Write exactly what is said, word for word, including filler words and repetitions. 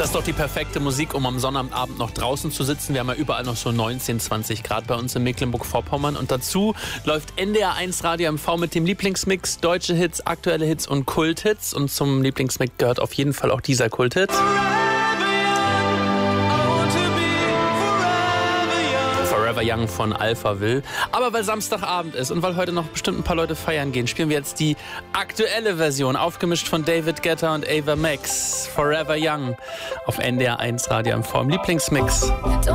Das ist doch die perfekte Musik, um am Sonnabend noch draußen zu sitzen. Wir haben ja überall noch so neunzehn, zwanzig Grad bei uns in Mecklenburg-Vorpommern. Und dazu läuft N D R eins Radio M V mit dem Lieblingsmix, deutsche Hits, aktuelle Hits und Kulthits. Und zum Lieblingsmix gehört auf jeden Fall auch dieser Kulthit. Forever Young von Alphaville. Aber weil Samstagabend ist und weil heute noch bestimmt ein paar Leute feiern gehen, spielen wir jetzt die aktuelle Version, aufgemischt von David Guetta und Ava Max. Forever Young auf N D R eins Radio M V im Lieblingsmix.